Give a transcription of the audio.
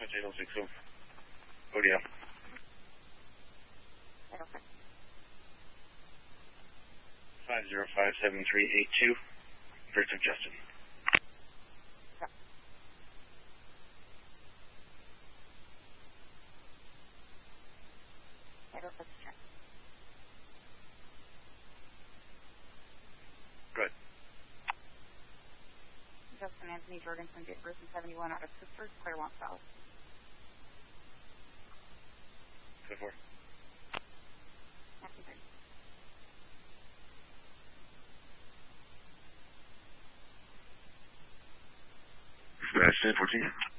806 ODL. 5057382, Virtue Justin. Good. Justin Anthony Jorgensen, date birth 71 out of Sisters, Claremont South. Good for. Stand 14.